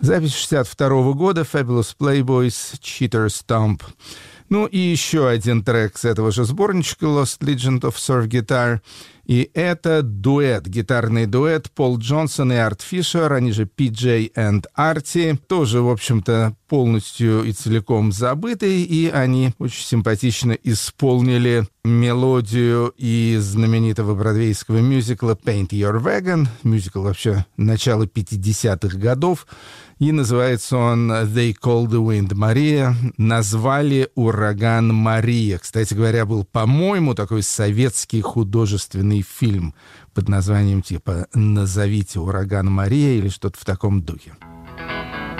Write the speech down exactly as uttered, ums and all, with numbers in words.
Запись шестьдесят второго года, Fabulous Playboys, Cheater Stomp. Ну и еще один трек с этого же сборничка, Lost Legend of Surf Guitar. И это дуэт, гитарный дуэт Пол Джонсон и Арт Фишер, они же пи джей and Арти, тоже, в общем-то, полностью и целиком забытый, и они очень симпатично исполнили мелодию из знаменитого бродвейского мюзикла Paint Your Wagon, мюзикл вообще начала пятидесятых годов, и называется он They Call the Wind Maria, назвали ураган Мария. Кстати говоря, был, по-моему, такой советский художественный фильм под названием типа «Назовите ураган Мария» или что-то в таком духе.